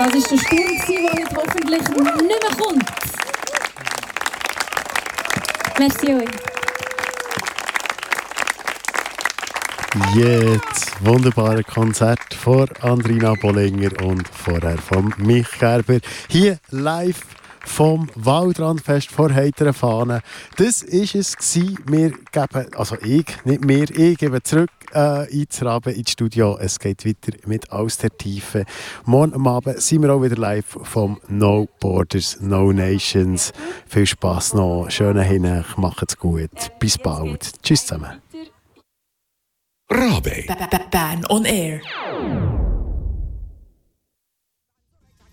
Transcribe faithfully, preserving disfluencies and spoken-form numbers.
Das war der Sturm, der jetzt hoffentlich nicht mehr kommt. Merci euch. Jetzt wunderbare Konzert von Andrina Bollinger und vorher von Mich Gerber. Hier live vom Waldrandfest vor heiteren Fahnen. Das war es gewesen. Wir geben, also ich, nicht wir, ich gebe zurück äh, ins Raben, ins Studio. Es geht weiter mit «Aus der Tiefe». Morgen am Abend sind wir auch wieder live vom «No Borders, No Nations». Viel Spass noch, schönen Hin, macht's gut. Bis bald. Tschüss zusammen. Rabe. Bern on Air.